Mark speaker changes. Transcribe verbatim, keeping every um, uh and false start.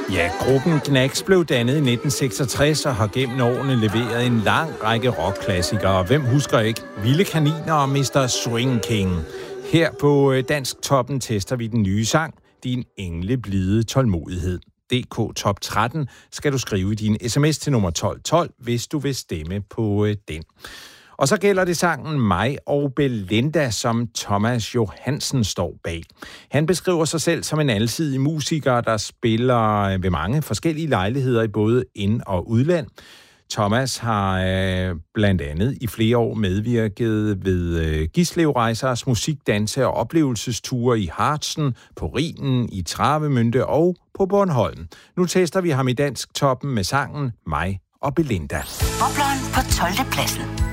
Speaker 1: Ja, gruppen Knacks blev dannet i nitten seksogtres og har gennem årene leveret en lang række rockklassikere. Hvem husker ikke Vilde Kaniner og mister Swing King? Her på Dansk Toppen tester vi den nye sang, Din engleblide tålmodighed. D K Top tretten skal du skrive i din sms til nummer tolv tolv, hvis du vil stemme på den. Og så gælder det sangen Mig og Belinda, som Thomas Johansen står bag. Han beskriver sig selv som en alsidig musiker, der spiller ved mange forskellige lejligheder i både ind- og udland. Thomas har øh, blandt andet i flere år medvirket ved øh, Gislevrejsers musik, danse og oplevelsesture i Harzen, på Rhinen, i Travemünde og på Bornholm. Nu tester vi ham i Dansk Toppen med sangen Mig og Belinda.
Speaker 2: Bobleren på tolvte pladsen.